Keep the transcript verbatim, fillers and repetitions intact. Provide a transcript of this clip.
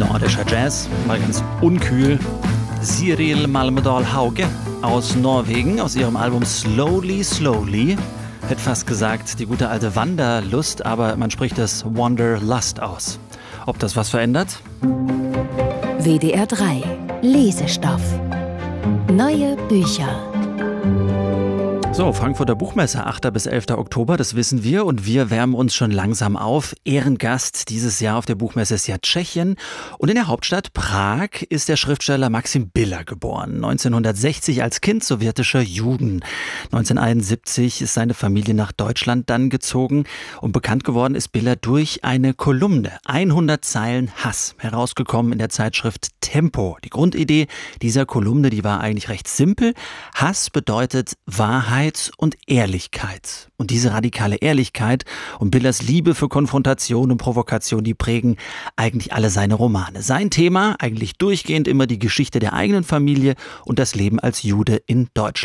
Nordischer Jazz, mal ganz unkühl. Siril Malmedal Hauge aus Norwegen, aus ihrem Album Slowly Slowly. Hätte fast gesagt, die gute alte Wanderlust, aber man spricht das Wanderlust aus. Ob das was verändert? W D R drei Lesestoff. Neue Bücher. So, Frankfurter Buchmesse, achter bis elfter Oktober, das wissen wir und wir wärmen uns schon langsam auf. Ehrengast dieses Jahr auf der Buchmesse ist ja Tschechien und in der Hauptstadt Prag ist der Schriftsteller Maxim Biller geboren. neunzehnhundertsechzig als Kind sowjetischer Juden. neunzehnhunderteinundsiebzig ist seine Familie nach Deutschland dann gezogen und bekannt geworden ist Biller durch eine Kolumne. hundert Zeilen Hass, herausgekommen in der Zeitschrift Tempo. Die Grundidee dieser Kolumne, die war eigentlich recht simpel. Hass bedeutet Wahrheit und Ehrlichkeit. Und diese radikale Ehrlichkeit und Billers Liebe für Konfrontation und Provokation, die prägen eigentlich alle seine Romane. Sein Thema, eigentlich durchgehend immer die Geschichte der eigenen Familie und das Leben als Jude in Deutschland.